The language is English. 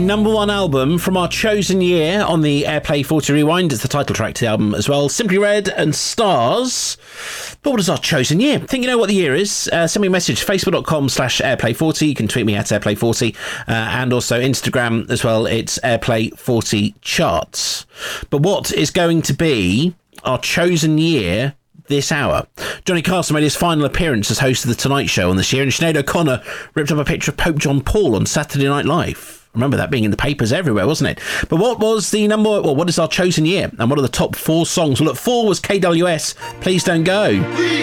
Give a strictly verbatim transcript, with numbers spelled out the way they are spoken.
number one album from our chosen year on the Airplay forty Rewind. It's the title track to the album as well. Simply Red and Stars. But what is our chosen year? Think you know what the year is? Uh, send me a message, facebook.com slash airplay40. You can tweet me at airplay forty. Uh, and also Instagram as well. It's airplay forty charts. But what is going to be our chosen year this hour? Johnny Carson made his final appearance as host of The Tonight Show on this year, and Sinead O'Connor ripped up a picture of Pope John Paul on Saturday Night Live. Remember that being in the papers everywhere, wasn't it? But what was the number, well, what is our chosen year? And what are the top four songs? Well, at four was K W S, Please Don't Go.